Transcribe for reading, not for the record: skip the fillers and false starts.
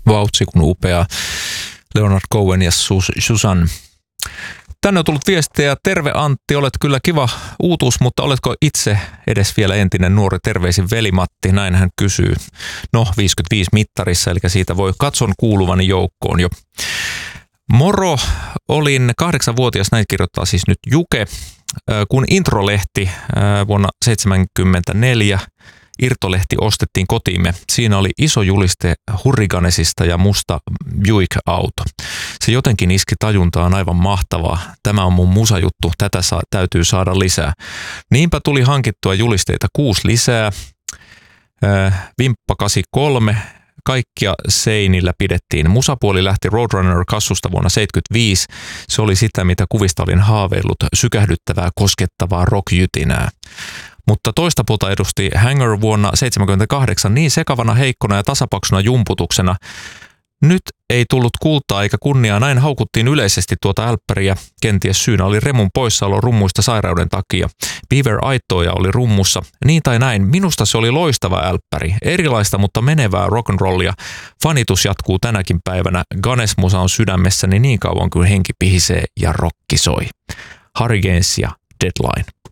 vautsi kun upea Leonard Cohen ja Susan. Tänne on tullut viestejä. Terve Antti, olet kyllä kiva uutuus, mutta oletko itse edes vielä entinen nuori? Terveisin veli-Matti, näin hän kysyy. No 55 mittarissa, eli siitä voi katson kuuluvani joukkoon jo. Moro, olin 8-vuotias, näin kirjoittaa siis nyt Juke, kun Introlehti vuonna 1974 irtolehti ostettiin kotiimme. Siinä oli iso juliste Hurricanesista ja musta Buick-auto. Se jotenkin iski tajuntaan aivan mahtavaa. Tämä on mun musajuttu, tätä täytyy saada lisää. Niinpä tuli hankittua julisteita 6 lisää. Vimppa 83. Kaikkia seinillä pidettiin. Musapuoli lähti Roadrunner-kassusta vuonna 1975. Se oli sitä, mitä kuvista olin haaveillut, sykähdyttävää, koskettavaa rockjytinää. Mutta toista puolta edusti Hanger vuonna 1978 niin sekavana, heikkona ja tasapaksuna jumputuksena. Nyt ei tullut kultaa eikä kunniaa, näin haukuttiin yleisesti tuota älppäriä. Kenties syynä oli Remun poissaolo rummuista sairauden takia. Beaver Aittoja oli rummussa. Niin tai näin, minusta se oli loistava älppäri. Erilaista, mutta menevää rock'n'rollia. Fanitus jatkuu tänäkin päivänä. Ganes-musa on sydämessäni niin kauan kuin henki pihisee ja rokki soi. Harry Gaines ja Deadline.